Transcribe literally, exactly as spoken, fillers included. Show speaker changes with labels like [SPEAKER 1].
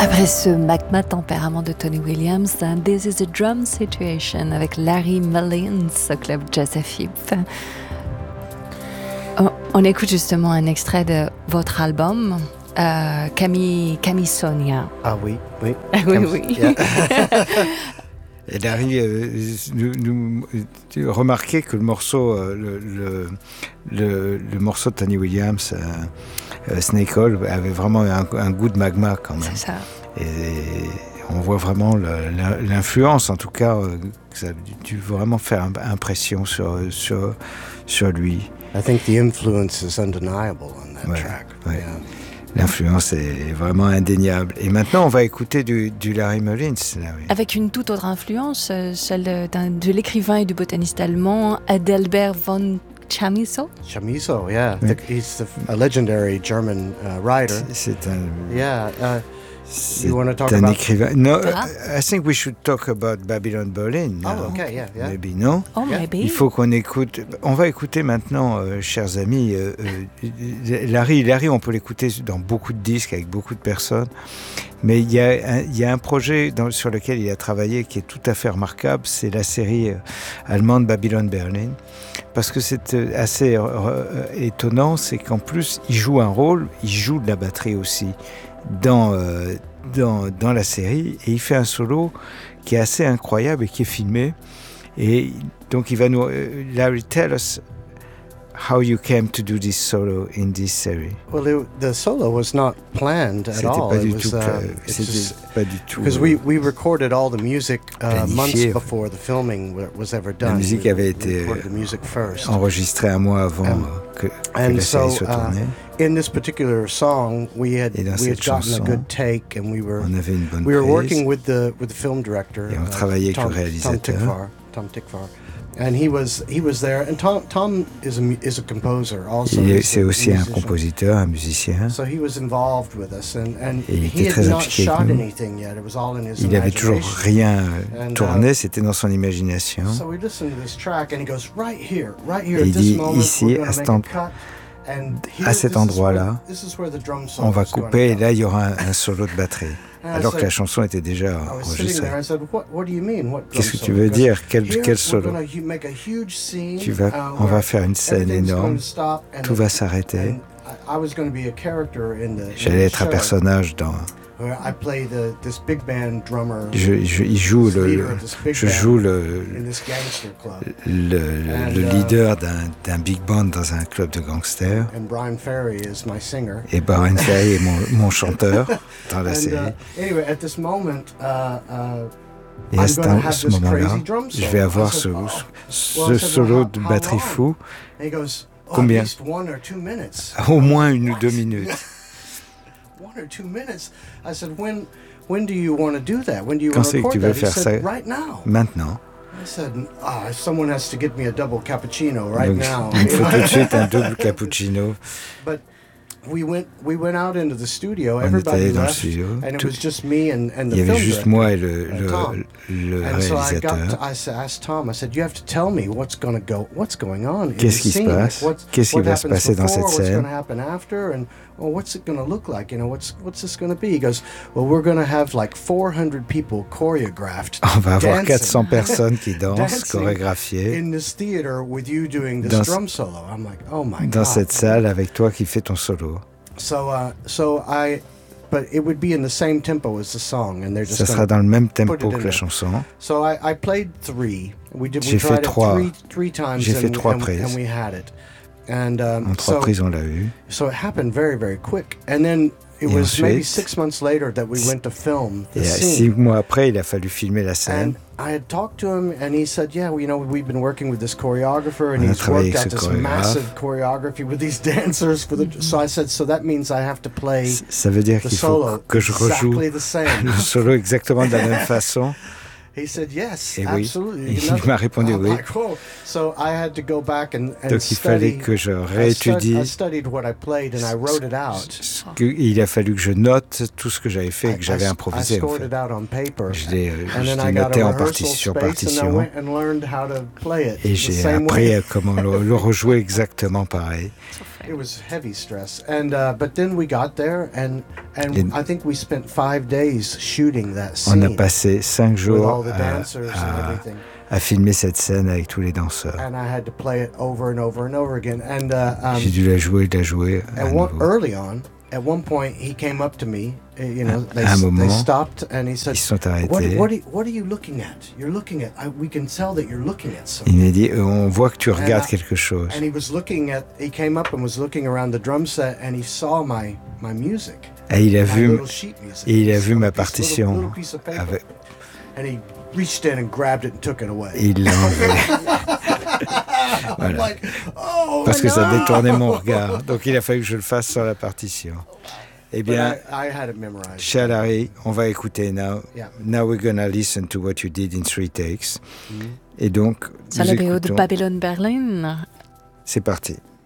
[SPEAKER 1] Après ce magma tempérament de Tony Williams, This is a Drum Situation avec Larry Mullins au club Jazz F I P. On, on écoute justement un extrait de votre album, euh, Camille, Camille Sonia.
[SPEAKER 2] Ah oui, oui.
[SPEAKER 1] Ah oui, oui.
[SPEAKER 2] Yeah.
[SPEAKER 3] Et Larry, euh, nous, nous, nous remarquez que le morceau, euh, le, le, le, le morceau de Tony Williams, euh, euh, Snake Oil, avait vraiment un, un goût de magma quand même.
[SPEAKER 1] C'est ça.
[SPEAKER 3] Et, et on voit vraiment le, l'influence, en tout cas, euh, que ça a dû vraiment faire impression sur, sur, sur lui.
[SPEAKER 2] I think the influence is undeniable on that
[SPEAKER 3] ouais,
[SPEAKER 2] track.
[SPEAKER 3] Ouais.
[SPEAKER 2] Yeah.
[SPEAKER 3] L'influence est vraiment indéniable. Et maintenant, on va écouter du, du Larry Mullins. Larry.
[SPEAKER 1] Avec une toute autre influence, celle d'un, de l'écrivain et du botaniste allemand Adelbert von Chamisso.
[SPEAKER 2] Chamisso, yeah.
[SPEAKER 3] Oui.
[SPEAKER 2] The, he's the, a legendary German uh, writer.
[SPEAKER 3] C'est, c'est un...
[SPEAKER 2] Yeah. Uh,
[SPEAKER 3] C'est
[SPEAKER 2] you want to talk
[SPEAKER 3] un
[SPEAKER 2] about...
[SPEAKER 3] écrivain. No,
[SPEAKER 1] Ah.
[SPEAKER 3] I think we should talk about Babylon Berlin.
[SPEAKER 2] Oh,
[SPEAKER 3] now.
[SPEAKER 2] okay, yeah, yeah.
[SPEAKER 3] Maybe, non?
[SPEAKER 1] Oh,
[SPEAKER 2] Yeah.
[SPEAKER 1] maybe.
[SPEAKER 3] Il faut qu'on écoute. On va écouter maintenant, euh, chers amis, euh, euh, Larry. Larry, on peut l'écouter dans beaucoup de disques avec beaucoup de personnes. Mais il y a un, il y a un projet dans, sur lequel il a travaillé qui est tout à fait remarquable. C'est la série euh, allemande Babylon Berlin. Parce que c'est euh, assez euh, étonnant, c'est qu'en plus, il joue un rôle, il joue de la batterie aussi dans, euh, dans, dans la série, et il fait un solo qui est assez incroyable et qui est filmé. Et donc il va nous... Euh, Larry, tell us how you came to do this solo in this series.
[SPEAKER 2] Well, it, the solo was not planned at
[SPEAKER 3] C'était
[SPEAKER 2] all.
[SPEAKER 3] pas
[SPEAKER 2] It
[SPEAKER 3] du
[SPEAKER 2] was,
[SPEAKER 3] tout,
[SPEAKER 2] uh,
[SPEAKER 3] pla-
[SPEAKER 2] it's
[SPEAKER 3] c'était
[SPEAKER 2] just-
[SPEAKER 3] pas du tout.
[SPEAKER 2] Because
[SPEAKER 3] euh,
[SPEAKER 2] we, we recorded all the music uh, months
[SPEAKER 3] Planifié.
[SPEAKER 2] before the filming wa- was ever done.
[SPEAKER 3] La musique
[SPEAKER 2] We-
[SPEAKER 3] avait
[SPEAKER 2] we
[SPEAKER 3] été
[SPEAKER 2] recorded the music first.
[SPEAKER 3] enregistré un mois avant
[SPEAKER 2] Um,
[SPEAKER 3] euh, que, que
[SPEAKER 2] and
[SPEAKER 3] la série
[SPEAKER 2] so,
[SPEAKER 3] soit
[SPEAKER 2] uh,
[SPEAKER 3] tournée.
[SPEAKER 2] In this particular song, we had
[SPEAKER 3] Et dans
[SPEAKER 2] we had
[SPEAKER 3] cette
[SPEAKER 2] gotten
[SPEAKER 3] chanson,
[SPEAKER 2] a good take, and we were
[SPEAKER 3] On avait une bonne
[SPEAKER 2] we were
[SPEAKER 3] prise.
[SPEAKER 2] working with the with the film director.
[SPEAKER 3] Et on
[SPEAKER 2] uh,
[SPEAKER 3] travaillait avec le
[SPEAKER 2] Tom,
[SPEAKER 3] réalisateur.
[SPEAKER 2] Tom Tikvar, Tom Tikvar, and he was he was there. And Tom Tom is a mu- is a composer also.
[SPEAKER 3] Il est-
[SPEAKER 2] He's
[SPEAKER 3] c'est
[SPEAKER 2] a
[SPEAKER 3] aussi un
[SPEAKER 2] musician.
[SPEAKER 3] compositeur, un musicien.
[SPEAKER 2] So he was involved with us, and and
[SPEAKER 3] Et il
[SPEAKER 2] he
[SPEAKER 3] était
[SPEAKER 2] had
[SPEAKER 3] très
[SPEAKER 2] not
[SPEAKER 3] impliqué
[SPEAKER 2] shot
[SPEAKER 3] avec nous.
[SPEAKER 2] anything yet. It was all in his
[SPEAKER 3] Il avait toujours
[SPEAKER 2] imagination.
[SPEAKER 3] rien euh,
[SPEAKER 2] And, uh,
[SPEAKER 3] tourné, c'était dans son imagination.
[SPEAKER 2] So we listened to this track, and he goes, right here, right here
[SPEAKER 3] Et
[SPEAKER 2] at
[SPEAKER 3] il
[SPEAKER 2] this
[SPEAKER 3] dit,
[SPEAKER 2] moment,
[SPEAKER 3] ici,
[SPEAKER 2] we're gonna
[SPEAKER 3] à cet
[SPEAKER 2] make a
[SPEAKER 3] end-
[SPEAKER 2] cut, and here,
[SPEAKER 3] à cet
[SPEAKER 2] this is
[SPEAKER 3] endroit-là,
[SPEAKER 2] where- this is where the drum solo
[SPEAKER 3] On va
[SPEAKER 2] is gonna
[SPEAKER 3] couper et
[SPEAKER 2] go.
[SPEAKER 3] là il y aura un, un solo de batterie.
[SPEAKER 2] And I
[SPEAKER 3] Alors que
[SPEAKER 2] said-
[SPEAKER 3] la chanson était déjà
[SPEAKER 2] I was sitting
[SPEAKER 3] enregistrée.
[SPEAKER 2] there, I said, what, what do you mean? What drum
[SPEAKER 3] Qu'est-ce que tu
[SPEAKER 2] solo?
[SPEAKER 3] veux
[SPEAKER 2] He goes,
[SPEAKER 3] dire? Quel,
[SPEAKER 2] "Here,
[SPEAKER 3] quel
[SPEAKER 2] we're
[SPEAKER 3] solo?
[SPEAKER 2] gonna hu- make a huge scene,
[SPEAKER 3] Tu vas,
[SPEAKER 2] uh,
[SPEAKER 3] on va
[SPEAKER 2] where
[SPEAKER 3] faire une scène
[SPEAKER 2] everything's
[SPEAKER 3] énorme,
[SPEAKER 2] going to stop, and
[SPEAKER 3] tout
[SPEAKER 2] the-
[SPEAKER 3] va s'arrêter.
[SPEAKER 2] and I- I was going to be a character in the- in
[SPEAKER 3] J'allais
[SPEAKER 2] the
[SPEAKER 3] être un
[SPEAKER 2] show,
[SPEAKER 3] personnage dans...
[SPEAKER 2] where I play the- this big band drummer,
[SPEAKER 3] Je, je, il joue
[SPEAKER 2] this
[SPEAKER 3] le,
[SPEAKER 2] leader
[SPEAKER 3] le-
[SPEAKER 2] of this big
[SPEAKER 3] je
[SPEAKER 2] band
[SPEAKER 3] joue le,
[SPEAKER 2] in this gangster club.
[SPEAKER 3] le, le,
[SPEAKER 2] And,
[SPEAKER 3] le
[SPEAKER 2] uh,
[SPEAKER 3] leader d'un, d'un big band dans un club de gangsters.
[SPEAKER 2] And Brian Ferry is my singer.
[SPEAKER 3] Et Brian Ferry est mon, mon chanteur dans la
[SPEAKER 2] And,
[SPEAKER 3] série.
[SPEAKER 2] uh, anyway, at this moment, uh, uh,
[SPEAKER 3] Et à
[SPEAKER 2] I'm
[SPEAKER 3] ce,
[SPEAKER 2] gonna
[SPEAKER 3] temps-
[SPEAKER 2] have
[SPEAKER 3] ce
[SPEAKER 2] this
[SPEAKER 3] moment-là,
[SPEAKER 2] crazy drum solo.
[SPEAKER 3] je vais avoir
[SPEAKER 2] I said,
[SPEAKER 3] ce,
[SPEAKER 2] "Oh."
[SPEAKER 3] ce
[SPEAKER 2] Well, I said,
[SPEAKER 3] solo
[SPEAKER 2] "Well,
[SPEAKER 3] de
[SPEAKER 2] how- how
[SPEAKER 3] batterie
[SPEAKER 2] long?"
[SPEAKER 3] fou,
[SPEAKER 2] And he goes, oh,
[SPEAKER 3] Combien?
[SPEAKER 2] at least one or two minutes.
[SPEAKER 3] au moins une ou deux minutes.
[SPEAKER 2] One or two minutes. I said, when, when do you want to do that? When do you
[SPEAKER 3] Quand
[SPEAKER 2] want to
[SPEAKER 3] c'est que
[SPEAKER 2] record
[SPEAKER 3] tu veux
[SPEAKER 2] that? He
[SPEAKER 3] faire
[SPEAKER 2] said,
[SPEAKER 3] ça?
[SPEAKER 2] right now.
[SPEAKER 3] Maintenant.
[SPEAKER 2] I said, ah, someone has to get me a double cappuccino right
[SPEAKER 3] Donc,
[SPEAKER 2] now.
[SPEAKER 3] il me faut tout de suite un double cappuccino.
[SPEAKER 2] But we went, we went out into the studio.
[SPEAKER 3] On est
[SPEAKER 2] Everybody
[SPEAKER 3] allé dans le
[SPEAKER 2] left,
[SPEAKER 3] studio.
[SPEAKER 2] and it
[SPEAKER 3] Tout-
[SPEAKER 2] was just me and, and the
[SPEAKER 3] Il y avait
[SPEAKER 2] film
[SPEAKER 3] juste
[SPEAKER 2] director.
[SPEAKER 3] moi et le,
[SPEAKER 2] uh,
[SPEAKER 3] le,
[SPEAKER 2] Tom.
[SPEAKER 3] le
[SPEAKER 2] And so I got. To,
[SPEAKER 3] réalisateur.
[SPEAKER 2] I s- asked Tom. I said, "You have to tell me what's going to go. What's going on in
[SPEAKER 3] Qu'est-ce
[SPEAKER 2] the
[SPEAKER 3] qui se
[SPEAKER 2] scene?
[SPEAKER 3] passe?
[SPEAKER 2] What's-
[SPEAKER 3] Qu'est-ce qui
[SPEAKER 2] what
[SPEAKER 3] va se
[SPEAKER 2] happens
[SPEAKER 3] passer dans
[SPEAKER 2] before,
[SPEAKER 3] cette
[SPEAKER 2] What's
[SPEAKER 3] scène?
[SPEAKER 2] going to happen after? And well, what's it going to look like? You know, what's what's this going to be?" He goes, "Well, we're going to have like four hundred people choreographed.
[SPEAKER 3] On va avoir
[SPEAKER 2] dancing-
[SPEAKER 3] quatre cents personnes qui dansent,
[SPEAKER 2] dancing
[SPEAKER 3] chorégraphiées,
[SPEAKER 2] in this theater with you doing this
[SPEAKER 3] Dans-
[SPEAKER 2] drum solo." I'm like, "Oh my
[SPEAKER 3] dans
[SPEAKER 2] god!"
[SPEAKER 3] cette salle avec toi qui fais ton solo.
[SPEAKER 2] So, uh, so I, but it would be in the same tempo as the song, and they're just.
[SPEAKER 3] Ça
[SPEAKER 2] gonna
[SPEAKER 3] sera dans le même
[SPEAKER 2] put it
[SPEAKER 3] tempo
[SPEAKER 2] in
[SPEAKER 3] que la
[SPEAKER 2] there.
[SPEAKER 3] chanson.
[SPEAKER 2] So I, I played three. We did. We
[SPEAKER 3] J'ai fait
[SPEAKER 2] tried
[SPEAKER 3] trois.
[SPEAKER 2] it three, three times.
[SPEAKER 3] J'ai fait
[SPEAKER 2] and,
[SPEAKER 3] trois
[SPEAKER 2] and,
[SPEAKER 3] prises.
[SPEAKER 2] and we had it. And um,
[SPEAKER 3] En trois
[SPEAKER 2] so,
[SPEAKER 3] prises, on l'a eu.
[SPEAKER 2] so it happened very, very quick. And then it
[SPEAKER 3] Et
[SPEAKER 2] was maybe
[SPEAKER 3] ensuite-
[SPEAKER 2] six months later that we went to film the
[SPEAKER 3] Et euh,
[SPEAKER 2] scene.
[SPEAKER 3] six mois après, il a fallu filmer la scène.
[SPEAKER 2] And I had talked to him, and he said, "Yeah, well, you know, we've been working with this choreographer, and
[SPEAKER 3] On a
[SPEAKER 2] he's
[SPEAKER 3] travaillé
[SPEAKER 2] worked
[SPEAKER 3] avec
[SPEAKER 2] out
[SPEAKER 3] ce
[SPEAKER 2] this
[SPEAKER 3] chorégraphe.
[SPEAKER 2] massive choreography with these dancers for the." So I said, "So that means I have to play
[SPEAKER 3] C- Ça veut dire
[SPEAKER 2] the
[SPEAKER 3] qu'il faut
[SPEAKER 2] solo
[SPEAKER 3] que je rejoue
[SPEAKER 2] exactly the same."
[SPEAKER 3] le solo exactement de la même façon.
[SPEAKER 2] He said yes,
[SPEAKER 3] Et oui.
[SPEAKER 2] absolutely.
[SPEAKER 3] Il
[SPEAKER 2] Another-
[SPEAKER 3] m'a répondu
[SPEAKER 2] I'm
[SPEAKER 3] oui.
[SPEAKER 2] like, "Whoa." So I had to go back and, and
[SPEAKER 3] Donc il fallait
[SPEAKER 2] study.
[SPEAKER 3] que je
[SPEAKER 2] I, stud-
[SPEAKER 3] réétudie.
[SPEAKER 2] I studied what I played and I wrote it out.
[SPEAKER 3] ce que- il a fallu que je note tout ce que j'avais fait et que
[SPEAKER 2] I-
[SPEAKER 3] j'avais
[SPEAKER 2] I,
[SPEAKER 3] improvisé.
[SPEAKER 2] I
[SPEAKER 3] En
[SPEAKER 2] scored
[SPEAKER 3] fait.
[SPEAKER 2] it out on paper.
[SPEAKER 3] Je l'ai, euh,
[SPEAKER 2] And
[SPEAKER 3] je
[SPEAKER 2] then
[SPEAKER 3] l'ai
[SPEAKER 2] I got
[SPEAKER 3] noté
[SPEAKER 2] a
[SPEAKER 3] en
[SPEAKER 2] rehearsal
[SPEAKER 3] partie sur
[SPEAKER 2] space and I
[SPEAKER 3] partition.
[SPEAKER 2] went and learned how to play it
[SPEAKER 3] Et
[SPEAKER 2] the
[SPEAKER 3] j'ai
[SPEAKER 2] same
[SPEAKER 3] appris
[SPEAKER 2] way.
[SPEAKER 3] à comment le, le rejouer exactement pareil.
[SPEAKER 1] stressé.
[SPEAKER 2] It was heavy stress, and uh, but then we got there, and and
[SPEAKER 3] Et-
[SPEAKER 2] I think we spent five days shooting that
[SPEAKER 3] On a
[SPEAKER 2] scene
[SPEAKER 3] passé cinq
[SPEAKER 2] with
[SPEAKER 3] jours
[SPEAKER 2] all the
[SPEAKER 3] à,
[SPEAKER 2] dancers and
[SPEAKER 3] à-
[SPEAKER 2] everything,
[SPEAKER 3] à filmer cette scène avec tous les danseurs.
[SPEAKER 2] and I had to play it over and over and over again. And uh, um,
[SPEAKER 3] J'ai dû la jouer, la jouer à
[SPEAKER 2] at one,
[SPEAKER 3] nouveau.
[SPEAKER 2] early on, at one point, he came up to me. uh, You know, they,
[SPEAKER 3] À un
[SPEAKER 2] s- they
[SPEAKER 3] moment,
[SPEAKER 2] stopped, and he said,
[SPEAKER 3] Ils se sont
[SPEAKER 2] "What,
[SPEAKER 3] arrêtés.
[SPEAKER 2] what, are, you- what are you looking at? You're looking at. I, we can tell that you're looking at something."
[SPEAKER 3] Il m'a dit, euh, on voit que tu regardes
[SPEAKER 2] I-
[SPEAKER 3] quelque chose.
[SPEAKER 2] And he was looking at. He came up and was looking around the drum set, and he saw my my music.
[SPEAKER 3] Et il a
[SPEAKER 2] my
[SPEAKER 3] vu,
[SPEAKER 2] little sheet music.
[SPEAKER 3] et il a
[SPEAKER 2] This
[SPEAKER 3] vu ma
[SPEAKER 2] little piece-
[SPEAKER 3] partition
[SPEAKER 2] little- little piece of paper.
[SPEAKER 3] avec-
[SPEAKER 2] And he reached in and grabbed it and took it away.
[SPEAKER 3] et il l'a enlevé.
[SPEAKER 2] I'm
[SPEAKER 3] Voilà.
[SPEAKER 2] like, oh,
[SPEAKER 3] Parce que ça
[SPEAKER 2] no!
[SPEAKER 3] détournait mon regard. Donc il a fallu que je le fasse sans la partition. Eh
[SPEAKER 2] But
[SPEAKER 3] bien,
[SPEAKER 2] I, I had it memorized.
[SPEAKER 3] cher Larry, on va écouter now.
[SPEAKER 2] Yeah.
[SPEAKER 3] Now we're gonna listen to what you did in three takes. Et donc,
[SPEAKER 1] Sur
[SPEAKER 3] nous
[SPEAKER 1] la B O de
[SPEAKER 3] écoutons.
[SPEAKER 1] Babylon Berlin.
[SPEAKER 3] C'est parti.